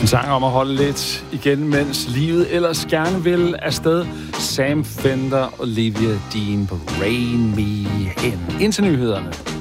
En sang om at holde lidt igen, mens livet ellers gerne vil afsted. Sam Fender og Olivia Dean på Rain Me In. Indtil nyhederne.